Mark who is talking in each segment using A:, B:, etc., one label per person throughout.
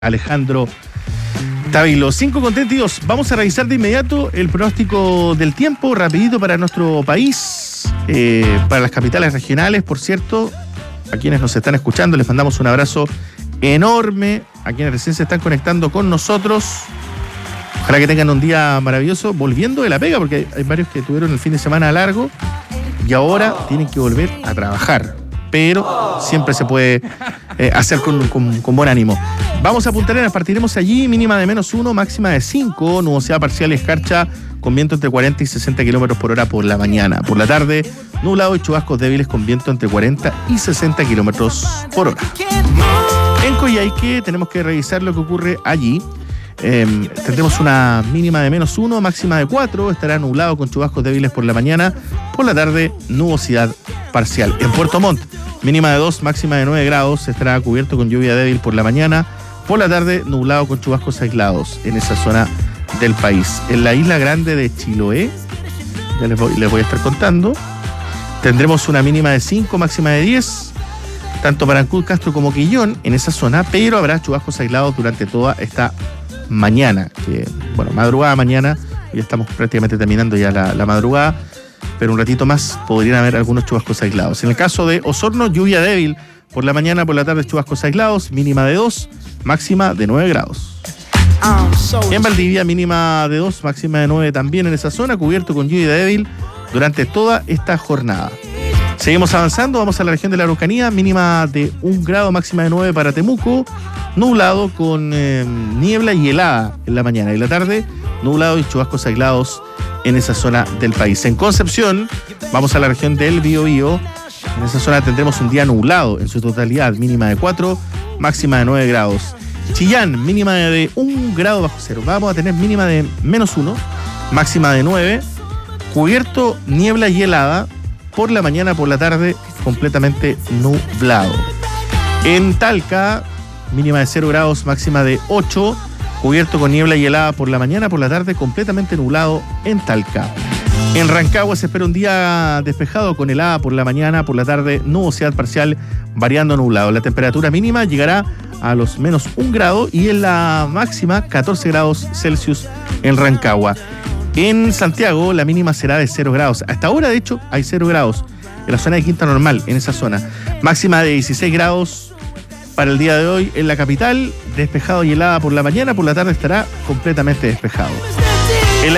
A: Alejandro Tavilo. 5:32. Vamos a revisar de inmediato el pronóstico del tiempo, rapidito para nuestro país, para las capitales regionales, por cierto. A quienes nos están escuchando les mandamos un abrazo enorme, a quienes recién se están conectando con nosotros. Ojalá que tengan un día maravilloso, volviendo de la pega, porque hay varios que tuvieron el fin de semana largo y ahora tienen que volver a trabajar. Pero siempre se puede hacer con buen ánimo. Vamos a Punta Arenas, partiremos allí, mínima de -1, máxima de 5, nubosidad parcial y escarcha, con viento entre 40 y 60 kilómetros por hora por la mañana. Por la tarde, nublado y chubascos débiles con viento entre 40 y 60 kilómetros por hora. En Coyhaique tenemos que revisar lo que ocurre allí. Tendremos una mínima de -1, máxima de 4, estará nublado con chubascos débiles por la mañana, por la tarde nubosidad parcial. En Puerto Montt, mínima de 2, máxima de 9 grados, estará cubierto con lluvia débil por la mañana, por la tarde nublado con chubascos aislados en esa zona del país. En la isla grande de Chiloé, ya les voy a estar contando, tendremos una mínima de 5, máxima de 10, tanto para Ancud, Castro como Quillón en esa zona, pero habrá chubascos aislados durante toda esta mañana, que bueno, madrugada mañana, ya estamos prácticamente terminando ya la madrugada, pero un ratito más podrían haber algunos chubascos aislados. En el caso de Osorno, lluvia débil por la mañana, por la tarde chubascos aislados, mínima de 2, máxima de 9 grados. En Valdivia, mínima de 2, máxima de 9 también en esa zona, cubierto con lluvia débil durante toda esta jornada. Seguimos avanzando, vamos a la región de la Araucanía, mínima de 1 grado, máxima de 9 para Temuco, nublado con niebla y helada en la mañana y la tarde, nublado y chubascos aislados en esa zona del país. En Concepción, vamos a la región del Biobío, en esa zona tendremos un día nublado en su totalidad, mínima de 4, máxima de 9 grados. Chillán, mínima de 1 grado bajo cero, vamos a tener mínima de -1, máxima de 9, cubierto, niebla y helada, por la mañana, por la tarde, completamente nublado. En Talca, mínima de 0 grados, máxima de 8, cubierto con niebla y helada por la mañana, por la tarde, completamente nublado en Talca. En Rancagua se espera un día despejado con helada por la mañana, por la tarde, nubosidad parcial, variando nublado. La temperatura mínima llegará a los -1 grado y en la máxima 14 grados Celsius en Rancagua. En Santiago la mínima será de 0 grados. Hasta ahora, de hecho, hay 0 grados en la zona de Quinta Normal, en esa zona. Máxima de 16 grados para el día de hoy en la capital, despejado y helada por la mañana, por la tarde estará completamente despejado. En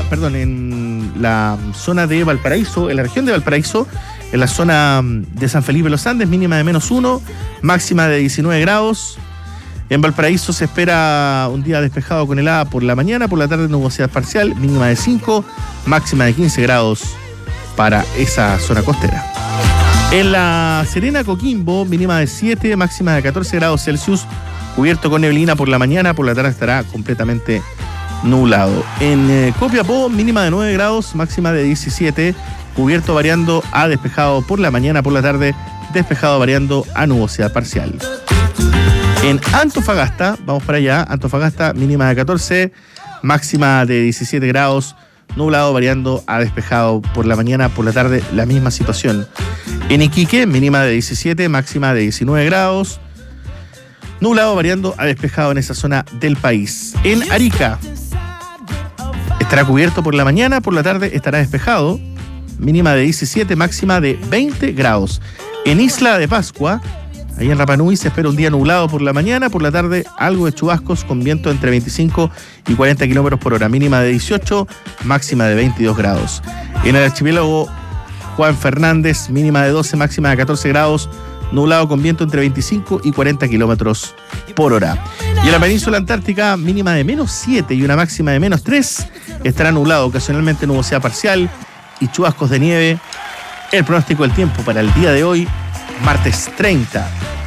A: la zona de Valparaíso, en la región de Valparaíso, en la zona de San Felipe de los Andes, mínima de -1, máxima de 19 grados. En Valparaíso se espera un día despejado con helada por la mañana, por la tarde nubosidad parcial, mínima de 5, máxima de 15 grados para esa zona costera. En La Serena, Coquimbo, mínima de 7, máxima de 14 grados Celsius, cubierto con neblina por la mañana, por la tarde estará completamente nublado. En Copiapó, mínima de 9 grados, máxima de 17, cubierto variando a despejado por la mañana, por la tarde despejado variando a nubosidad parcial. En Antofagasta, vamos para allá, Antofagasta mínima de 14, máxima de 17 grados, nublado variando a despejado por la mañana, por la tarde la misma situación. En Iquique, mínima de 17, máxima de 19 grados, nublado variando a despejado en esa zona del país. En Arica, estará cubierto por la mañana, por la tarde estará despejado, mínima de 17, máxima de 20 grados. En Isla de Pascua, ahí en Rapa Nui, se espera un día nublado por la mañana, por la tarde algo de chubascos con viento entre 25 y 40 kilómetros por hora, mínima de 18, máxima de 22 grados. En el archipiélago Juan Fernández, mínima de 12, máxima de 14 grados, nublado con viento entre 25 y 40 kilómetros por hora. Y en la península antártica, mínima de -7 y una máxima de -3, estará nublado, ocasionalmente nubosidad parcial y chubascos de nieve. El pronóstico del tiempo para el día de hoy, martes 30